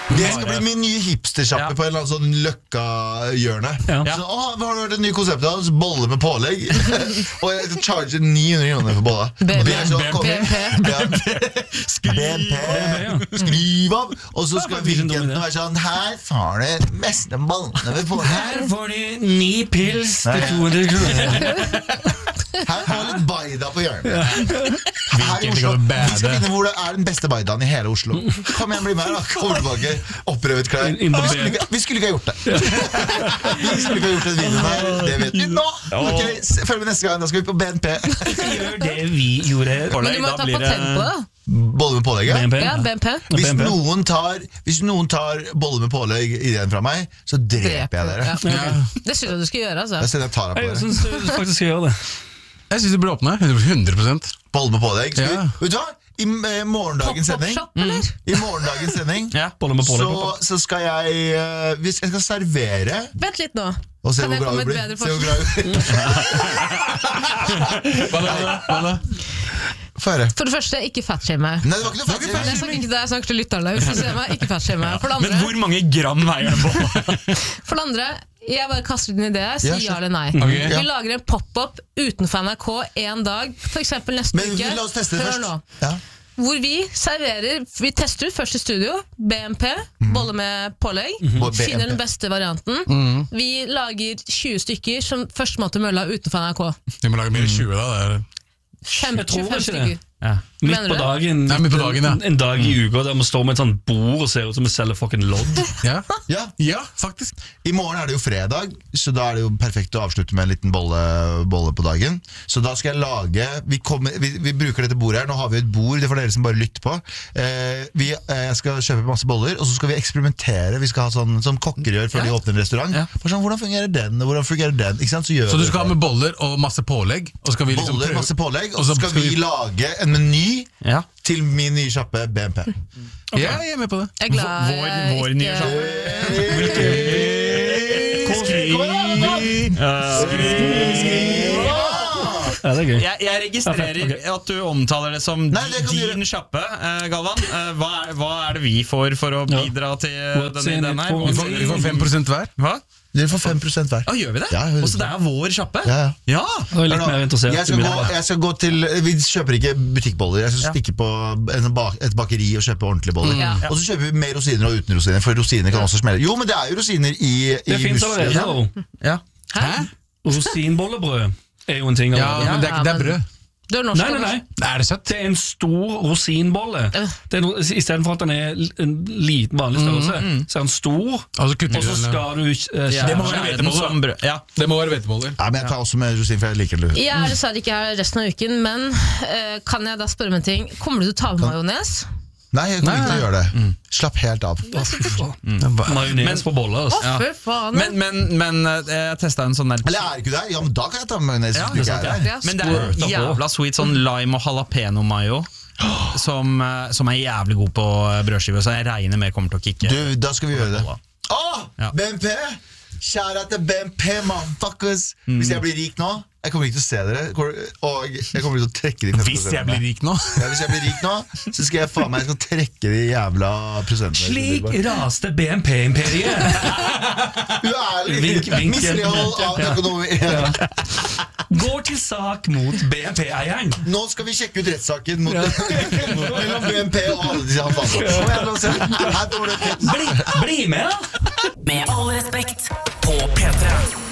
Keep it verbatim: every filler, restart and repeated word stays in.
Det skal bli min nye hipstersjappe ja. På en eller annen sånn løkka-hjørne ja. Så, å, hva har du hørt et nye konsept av? Bolle med pålegg Og jeg charger ni hundre kroner for bolla B M P Skriv av Og så skal weekenden være sånn Her får du meste bollene med pålegg Her får du ni pils til to hundre kroner Her har litt baida på hjørnet Her i Oslo Vi skal finne hvor det er den beste baidaen i hele Oslo Kom igjen, bli med da Kommer tilbake, opprøvet klær vi skulle, ikke, vi skulle ikke ha gjort det Vi skulle ikke ha gjort den videoen her Det vet vi nå okay, følg med neste gang, da skal vi på B N P Gjør det vi gjorde Men du må ta patent på det Bolle med pålegg, ja? Ja, B N P Hvis noen tar, hvis noen tar bolle med pålegg ideen fra meg Så dreper jeg dere ja. Ja. Det synes jeg du skal gjøre altså. Jeg synes jeg tar av på dere Jeg synes du faktisk skal gjøre det Jeg synes det blir åpne, hundre prosent Bolle med pålegg ja. Vet du hva? I morgendagens sending mm. I morgendagens sending ja, så, så skal jeg uh, Jeg skal servere Vent litt nå Og se hvor bra det blir Se hvor bra det blir Hva da? Hva da? For det første, ikke fatshame meg Nei, det var ikke noe fatshame Jeg snakker ikke det, jeg snakker til lytterne Ikke fatshame meg For det andre Men hvor mange gram veier det på? For det andre Jeg bare kaster en idé, si ja eller nei okay, Vi ja. lager en pop-up utenfor N R K en dag For eksempel neste Men, uke Men la oss teste det først ja. Hvor vi serverer Vi tester ut først i studio B M P, mm. bolle med pålegg mm. Finner den beste varianten mm. Vi lager tjue stykker Som første måte mølla utenfor N R K Vi må lage mer tjue da det er tjue-fem stykker ja. Midt på dagen, ja, midt på dagen ja. en, en dag i uka der vi står med et sånt bord og ser ut som vi selger fucking lodd ja. Ja. Ja, faktisk I morgen er det jo fredag Så da er det jo perfekt å avslutte med en liten bolle, bolle på dagen Så da skal jeg lage vi, kommer, vi, vi bruker dette bordet her Nå har vi et bord, det er for dere som bare lytter på eh, vi, eh, Jeg skal kjøpe masse boller Og så skal vi eksperimentere Vi skal ha sånn som kokker gjør før ja. De åpner en restaurant ja. For sånn, hvordan fungerer den, hvordan fungerer den Ikke sant? Så, så du skal ha med boller og masse pålegg og skal vi liksom boller, masse pålegg Og så skal, skal vi, vi lage en meny ja. Til min nye kjappe B M P okay. Ja, jeg er med på det Jeg er glad Vår, vår nye kjappe Ja, det er gøy. Jeg, jeg registrerer okay. at du omtaler det som Nei, det din kjappe, uh, Galvan. Uh, hva, er, hva er det vi får for å bidra ja. Til denne, denne her? Vi får, vi får fem prosent hver. Hva? Dere får fem prosent hver. Ah, gjør vi det? Ja, og så det er vår kjappe? Ja, ja. Ja. Jeg, litt mer interessert jeg, skal gå, jeg skal gå til Vi kjøper ikke butikkboller. Jeg skal ja. Stikke på en bak, et bakeri og kjøpe ordentlige boller. Mm. Ja. Og så kjøper vi mer rosiner og uten rosiner, for rosiner kan også smelle. Jo, men det er jo rosiner i, i Det finnes allerede. Ja. Hæ? Rosinbollebrød er jo en ting. Ja, men det er, det er brød. Det er norsk. Nei, nei, nei. Er det søtt? Det er en stor rosinbolle. Det er, I stedet for at den er en liten vanlig størrelse, mm, mm. så er den stor, og så, og så skal du uh, ja, det må være hveteboller. Ja, det må være hveteboller. Ja, men jeg tar også med rosin, for jeg liker det. Jeg er dessverre ikke her resten av uken, men uh, kan jeg da spørre om en ting? Kommer du til å ta med majones? Nei, jeg kommer ikke til å gjøre det. Mm. Slapp helt av. Mm. Majones på boller. Å, for faen. Men, men, men jeg testet en sånn der. Eller er ikke der? Ja, men da kan jeg ta majones. Ja, det er det. Men det er jævla sweet, sånn lime og jalapeno mayo. Som, som er jævlig god på brødskive, så jeg regner med kommer til å kikke. Du, da skal vi gjøre det. Åh, ja. B M P! Kjære til B M P, motherfuckers! Mm. Hvis jeg blir rik nå, jeg kommer ikke til å se dere, og jeg kommer til å trekke de Hvis jeg blir rik nå? Ja, hvis jeg blir rik nå, så skal jeg faen meg, jeg skal trekke de jævla prosentene. Slik raste B M P-imperiet. Uærlig. Vink, vink. Mislighold av økonomi. Ja. Går til sak mot B M P-eieren. Nå skal vi sjekke ut rettssaken mot mellom B M P og alle disse anfallene. Bli, bli med da! Med all respekt på P tre.